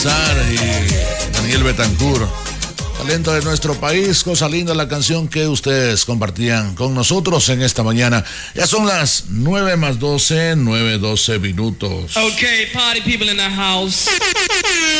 y Daniel Betancourt. Talento de nuestro país, cosa linda la canción que ustedes compartían con nosotros en esta mañana. Ya son las 9:12 minutos. Okay, party people in the house.